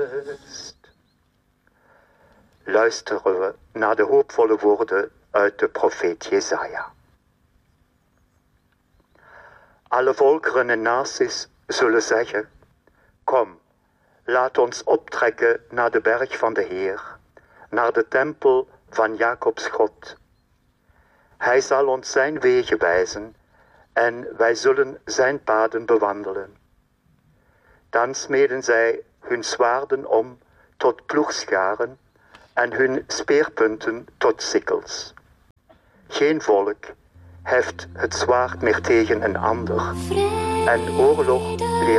Luisteren we naar de hoopvolle woorden uit de profeet Jesaja. Alle volkeren en naties zullen zeggen: kom, laat ons optrekken naar de berg van de Heer, naar de tempel van Jacobs God. Hij zal ons zijn wegen wijzen en wij zullen zijn paden bewandelen. Dan smeden zij hun zwaarden om tot ploegscharen en hun speerpunten tot sikkels. Geen volk heft het zwaard meer tegen een ander en oorlog leert